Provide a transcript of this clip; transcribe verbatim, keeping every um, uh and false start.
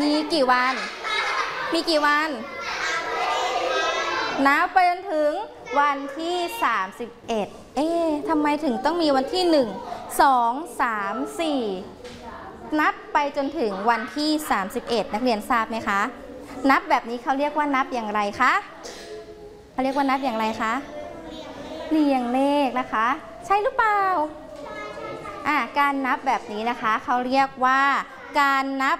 มีกี่วันมีกี่วันนับไปจนถึงวันที่สามสิบเอ็ดเอ๊ะทำไมถึงต้องมีวันที่หนึ่ง สอง สาม สี่นับไปจนถึงวันที่สามสิบเอ็ดนักเรียนทราบไหมคะนับแบบนี้เขาเรียกว่านับอย่างไรคะเขาเรียกว่านับอย่างไรคะเรียงเลขนะคะใช่หรือเปล่าอ่ะการนับแบบนี้นะคะเขาเรียกว่าการนับ